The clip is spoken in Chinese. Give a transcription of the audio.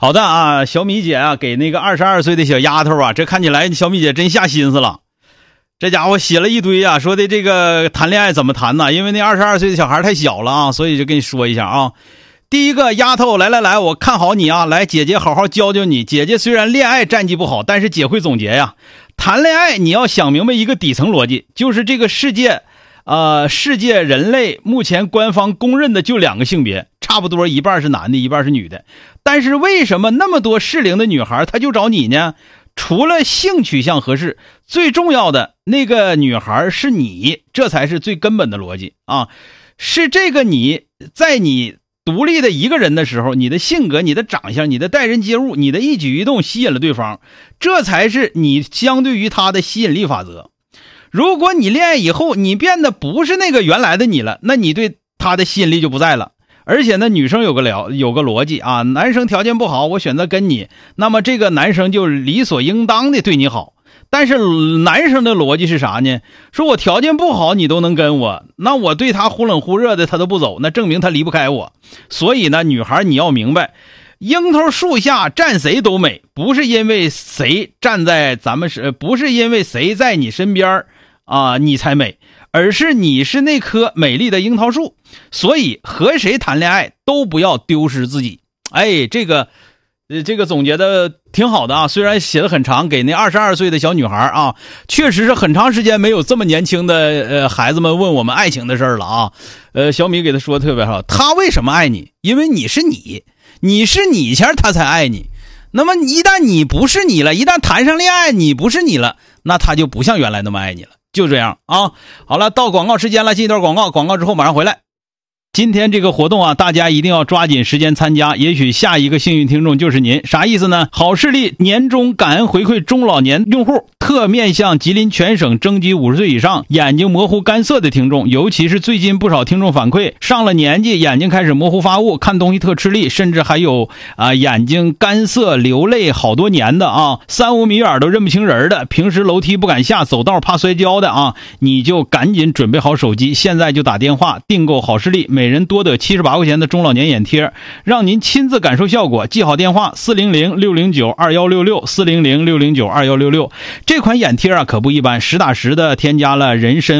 好的啊，小米姐啊，给那个22岁的小丫头啊，这看起来小米姐真下心思了。这家伙写了一堆啊，说的这个谈恋爱怎么谈呢？因为那22岁的小孩太小了啊，所以就跟你说一下啊。第一个，丫头，来，我看好你啊，来，姐姐好好教教你。姐姐虽然恋爱战绩不好，但是姐会总结呀。谈恋爱你要想明白一个底层逻辑，就是这个世界人类目前官方公认的就2个性别，差不多一半是男的，一半是女的。但是为什么那么多适龄的女孩她就找你呢？除了性取向合适，最重要的那个女孩是你，这才是最根本的逻辑啊！是这个你在你独立的一个人的时候，你的性格、你的长相、你的待人接物、你的一举一动吸引了对方，这才是你相对于他的吸引力法则。如果你恋爱以后你变得不是那个原来的你了，那你对他的吸引力就不在了。而且呢，女生有个逻辑啊，男生条件不好，我选择跟你，那么这个男生就理所应当的对你好。但是男生的逻辑是啥呢？说我条件不好你都能跟我，那我对他忽冷忽热的他都不走，那证明他离不开我。所以呢，女孩你要明白，樱桃树下站谁都美，不是因为谁站在不是因为谁在你身边啊你才美，而是你是那棵美丽的樱桃树。所以和谁谈恋爱都不要丢失自己。哎，这个总结的挺好的啊，虽然写的很长，给那22岁的小女孩啊，确实是很长时间没有这么年轻的孩子们问我们爱情的事儿了啊。小米给他说的特别好，他为什么爱你？因为你是你前他才爱你。那么一旦你不是你了，一旦谈上恋爱你不是你了，那他就不像原来那么爱你了。就这样啊。好了，到广告时间了，进一段广告，广告之后马上回来。今天这个活动啊，大家一定要抓紧时间参加，也许下一个幸运听众就是您。啥意思呢？好视力年终感恩回馈中老年用户，特面向吉林全省征集50岁以上眼睛模糊干涩的听众，尤其是最近不少听众反馈，上了年纪眼睛开始模糊发雾，看东西特吃力，甚至还有眼睛干涩流泪好多年的啊，3-5米远都认不清人的，平时楼梯不敢下，走道怕摔跤的啊，你就赶紧准备好手机，现在就打电话订购好视力每人多得78块钱的中老年眼贴，让您亲自感受效果。记好电话400-609-2166 400-609-2166。这款眼贴啊可不一般，实打实的添加了人参